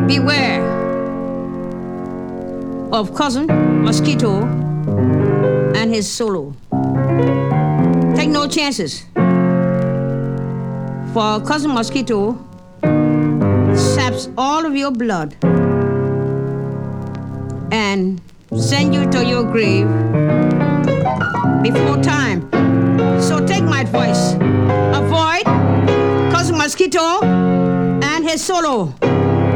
Beware of cousin mosquito and his solo. Take no chances. For cousin mosquito saps all of your blood and send you to your grave before time. So take my advice. Avoid cousin mosquito and his solo.